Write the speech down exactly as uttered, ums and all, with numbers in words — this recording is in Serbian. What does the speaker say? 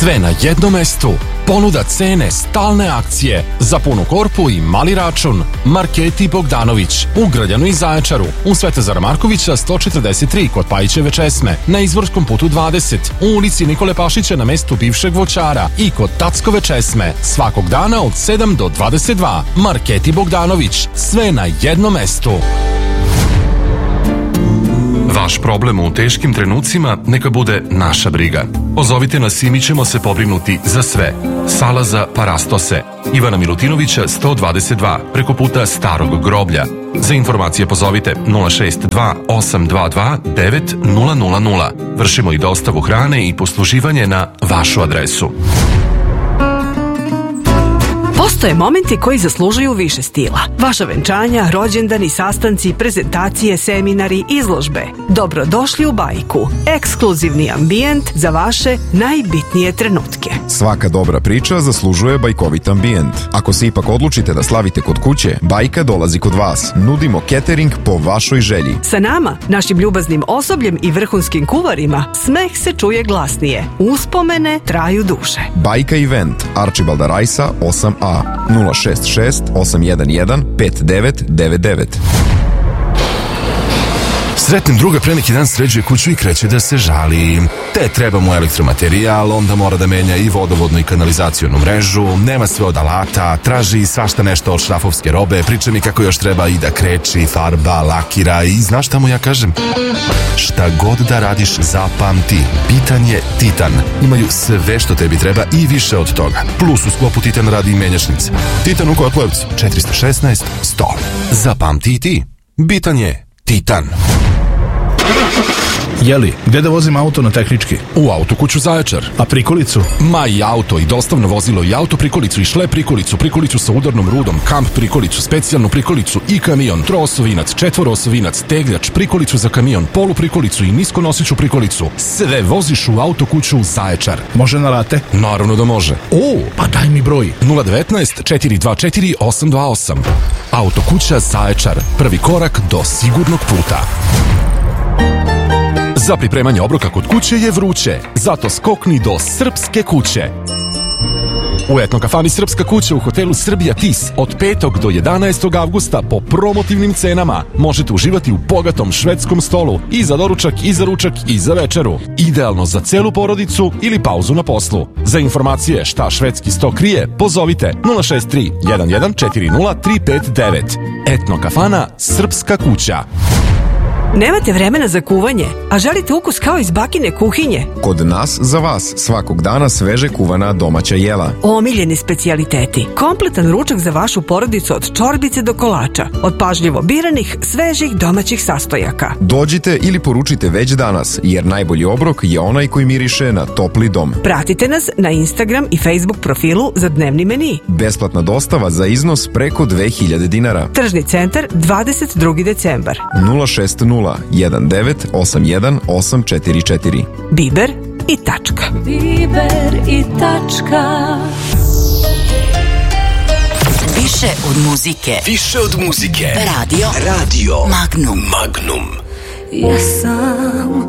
Sve na jednom mestu. Ponuda, cene, stalne akcije. Za punu korpu i mali račun. Marketi Bogdanović. U Grljanu i Zaječaru. U Svetozara Markovića sto četrdeset tri kod Pajićeve česme. Na Izvorskom putu dvadeset. U ulici Nikole Pašića na mestu bivšeg voćara. I kod Tackove česme. Svakog dana od sedam do dvadeset dva. Marketi Bogdanović. Sve na jednom mestu. Vaš problem u teškim trenucima neka bude naša briga. Pozovite nas i mi ćemo se pobrinuti za sve. Sala za parastose. Ivana Milutinovića sto dvadeset dva, preko puta Starog groblja. Za informacije pozovite nula šest dva osam dva dva devet nula nula nula. Vršimo i dostavu hrane i posluživanje na vašu adresu. Postoje momenti koji zaslužuju više stila. Vaša venčanja, rođendani, sastanci, prezentacije, seminari, izložbe. Dobrodošli u Bajku. Ekskluzivni ambijent za vaše najbitnije trenutke. Svaka dobra priča zaslužuje bajkovit ambijent. Ako se ipak odlučite da slavite kod kuće, Bajka dolazi kod vas. Nudimo catering po vašoj želji. Sa nama, našim ljubaznim osobljem i vrhunskim kuvarima, smeh se čuje glasnije. Uspomene traju duže. Bajka Event, Arčibalda Rajsa osam A, nula šest šest osam jedan jedan pet devet devet devet. Sretnim druga pre neki dan sređuje kuću i kreće da se žali. Te treba mu elektromaterijal, onda mora da menja i vodovodnu i kanalizacionu mrežu, nema sve od alata, traži svašta nešto od šrafovske robe, priča mi kako još treba i da kreči, farba, lakira i znaš šta mu ja kažem? Šta god da radiš, zapamti, Titan je Titan. Imaju sve što tebi treba i više od toga. Plus u sklopu Titan radi i menjačnice. Titan u Kotlevcu, četiristo šesnaest sto. Zapamti i ti, bitan je Titan. Jeli, gde da vozim auto na tehnički? U Autokuću Zaječar. A prikolicu? Ma i auto, i dostavno vozilo, i auto prikolicu, i šlep prikolicu, prikolicu sa udarnom rudom, kamp prikolicu, specijalnu prikolicu i kamion, troosovinac, četvorosovinac, tegljač, prikolicu za kamion, polu prikolicu i niskonosiću prikolicu. Sve voziš u Autokuću Zaječar. Može na rate? Naravno da može. O, pa daj mi broj. nula devetnaest četiri dva četiri osam dva osam. Autokuća Zaječar. Prvi korak do sigurnog puta. Za pripremanje obroka kod kuće je vruće, zato skokni do Srpske kuće. U etno kafani Srpska kuća u hotelu Srbija Tis od petog do jedanaestog avgusta po promotivnim cenama možete uživati u bogatom švedskom stolu i za doručak, i za ručak, i za večeru. Idealno za celu porodicu ili pauzu na poslu. Za informacije šta švedski sto krije, pozovite nula šest tri jedan jedan četiri nula tri pet devet. Etno kafana Srpska kuća. Nemate vremena za kuvanje, a želite ukus kao iz bakine kuhinje? Kod nas za vas svakog dana sveže kuvana domaća jela. Omiljeni specijaliteti. Kompletan ručak za vašu porodicu od čorbice do kolača. Od pažljivo biranih, svežih domaćih sastojaka. Dođite ili poručite već danas, jer najbolji obrok je onaj koji miriše na topli dom. Pratite nas na Instagram i Facebook profilu za dnevni meni. Besplatna dostava za iznos preko dve hiljade dinara. Tržni centar, dvadeset drugi decembar. nula šest nula jedan devet osam jedan osam četiri četiri. Biber i tačka. Biber i tačka. Više od muzike. Više od muzike. Radio. Radio. Magnum. Magnum. Ja sam